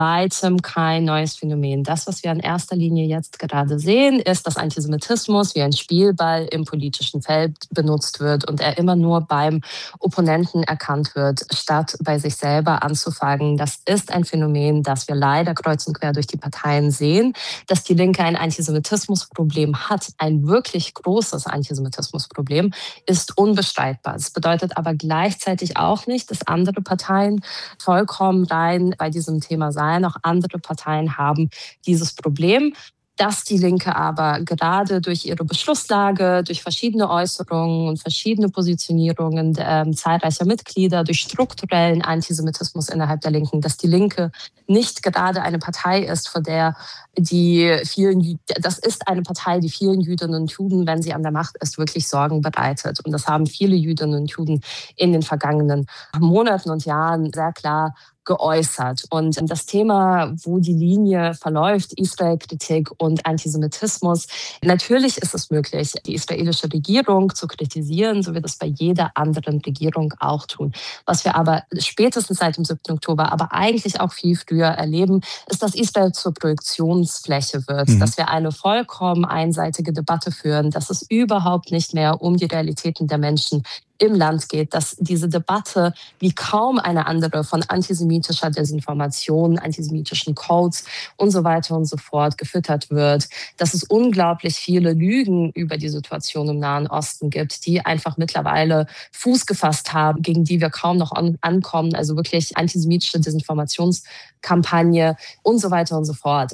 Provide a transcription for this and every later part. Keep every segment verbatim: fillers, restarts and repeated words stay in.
weitem kein neues Phänomen. Das, was wir in erster Linie jetzt gerade sehen, ist, dass Antisemitismus wie ein Spielball im politischen Feld benutzt wird und er immer nur beim Opponenten erkannt wird, statt bei sich selber anzufangen. Das ist ein Phänomen, das wir leider kreuz und quer durch die Parteien sehen, dass die Linke ein Antisemitismusproblem hat, ein wirklich großes Antisemitismusproblem, ist unbestreitbar. Es bedeutet aber gleichzeitig auch nicht, dass andere Parteien vollkommen rein bei diesem Thema sein. Auch andere Parteien haben dieses Problem. Dass die Linke aber gerade durch ihre Beschlusslage, durch verschiedene Äußerungen und verschiedene Positionierungen äh, zahlreicher Mitglieder, durch strukturellen Antisemitismus innerhalb der Linken, dass die Linke nicht gerade eine Partei ist, vor der die vielen, das ist eine Partei, die vielen Jüdinnen und Juden, wenn sie an der Macht ist, wirklich Sorgen bereitet. Und das haben viele Jüdinnen und Juden in den vergangenen Monaten und Jahren sehr klar geäußert. Und das Thema, wo die Linie verläuft, Israel-Kritik und Antisemitismus, natürlich ist es möglich, die israelische Regierung zu kritisieren, so wird es bei jeder anderen Regierung auch tun. Was wir aber spätestens seit dem siebten Oktober, aber eigentlich auch viel früher erleben, ist, dass Israel zur Projektionsfläche wird, mhm. dass wir eine vollkommen einseitige Debatte führen, dass es überhaupt nicht mehr um die Realitäten der Menschen im Land geht, dass diese Debatte wie kaum eine andere von antisemitischer Desinformation, antisemitischen Codes und so weiter und so fort gefüttert wird, dass es unglaublich viele Lügen über die Situation im Nahen Osten gibt, die einfach mittlerweile Fuß gefasst haben, gegen die wir kaum noch an, ankommen, also wirklich antisemitische Desinformationskampagne und so weiter und so fort.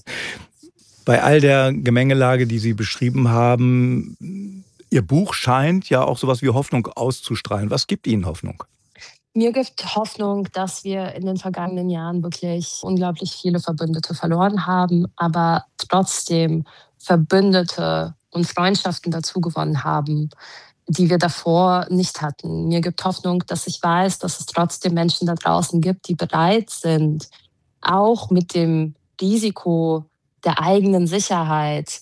Bei all der Gemengelage, die Sie beschrieben haben, Ihr Buch scheint ja auch sowas wie Hoffnung auszustrahlen. Was gibt Ihnen Hoffnung? Mir gibt Hoffnung, dass wir in den vergangenen Jahren wirklich unglaublich viele Verbündete verloren haben, aber trotzdem Verbündete und Freundschaften dazu gewonnen haben, die wir davor nicht hatten. Mir gibt Hoffnung, dass ich weiß, dass es trotzdem Menschen da draußen gibt, die bereit sind, auch mit dem Risiko der eigenen Sicherheit,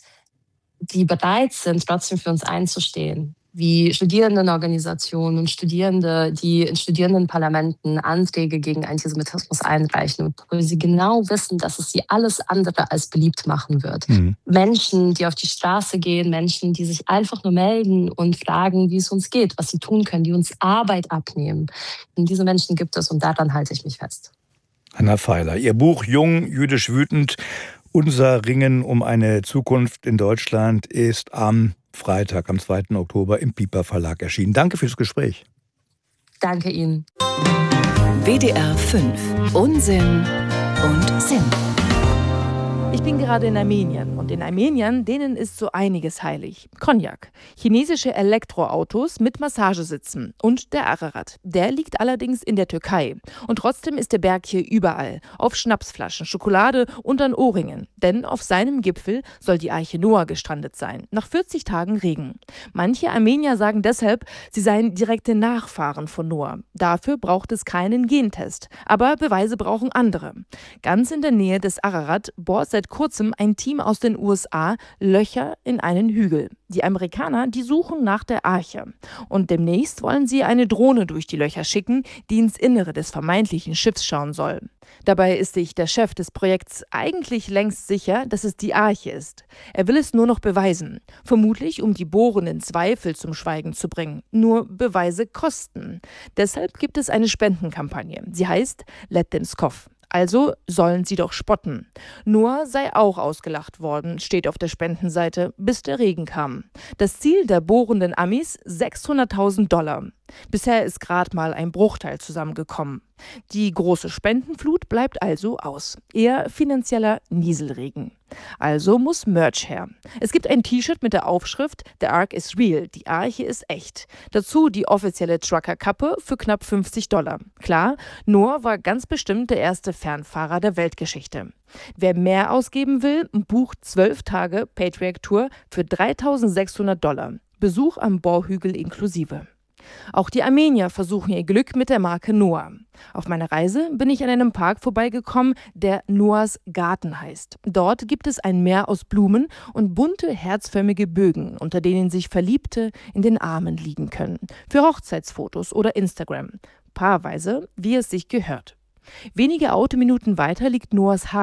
die bereit sind, trotzdem für uns einzustehen, wie Studierendenorganisationen und Studierende, die in Studierendenparlamenten Anträge gegen Antisemitismus einreichen, wo sie genau wissen, dass es sie alles andere als beliebt machen wird. Mhm. Menschen, die auf die Straße gehen, Menschen, die sich einfach nur melden und fragen, wie es uns geht, was sie tun können, die uns Arbeit abnehmen. Und diese Menschen gibt es und daran halte ich mich fest. Hanna Feiler, Ihr Buch Jung, jüdisch wütend. Unser Ringen um eine Zukunft in Deutschland ist am Freitag, am zweiten Oktober im Piper Verlag erschienen. Danke fürs Gespräch. Danke Ihnen. W D R fünf. Unsinn und Sinn. Ich bin gerade in Armenien und in Armenien, denen ist so einiges heilig. Cognac, chinesische Elektroautos mit Massagesitzen und der Ararat. Der liegt allerdings in der Türkei. Und trotzdem ist der Berg hier überall. Auf Schnapsflaschen, Schokolade und an Ohrringen. Denn auf seinem Gipfel soll die Arche Noah gestrandet sein. Nach vierzig Tagen Regen. Manche Armenier sagen deshalb, sie seien direkte Nachfahren von Noah. Dafür braucht es keinen Gentest. Aber Beweise brauchen andere. Ganz in der Nähe des Ararat bohrt seit kurzem ein Team aus den U S A Löcher in einen Hügel. Die Amerikaner, die suchen nach der Arche. Und demnächst wollen sie eine Drohne durch die Löcher schicken, die ins Innere des vermeintlichen Schiffs schauen soll. Dabei ist sich der Chef des Projekts eigentlich längst sicher, dass es die Arche ist. Er will es nur noch beweisen. Vermutlich, um die bohrenden Zweifel zum Schweigen zu bringen. Nur Beweise kosten. Deshalb gibt es eine Spendenkampagne. Sie heißt Let Them Scoff. Also sollen sie doch spotten. Noah sei auch ausgelacht worden, steht auf der Spendenseite, bis der Regen kam. Das Ziel der bohrenden Amis, sechshunderttausend Dollar. Bisher ist gerade mal ein Bruchteil zusammengekommen. Die große Spendenflut bleibt also aus. Eher finanzieller Nieselregen. Also muss Merch her. Es gibt ein T-Shirt mit der Aufschrift The Ark is real, die Arche ist echt. Dazu die offizielle Trucker-Kappe für knapp fünfzig Dollar. Klar, Noah war ganz bestimmt der erste Fernfahrer der Weltgeschichte. Wer mehr ausgeben will, bucht zwölf Tage Patriarch-Tour für dreitausendsechshundert Dollar. Besuch am Bohrhügel inklusive. Auch die Armenier versuchen ihr Glück mit der Marke Noah. Auf meiner Reise bin ich an einem Park vorbeigekommen, der Noahs Garten heißt. Dort gibt es ein Meer aus Blumen und bunte, herzförmige Bögen, unter denen sich Verliebte in den Armen liegen können. Für Hochzeitsfotos oder Instagram. Paarweise, wie es sich gehört. Wenige Autominuten weiter liegt Noahs Haus.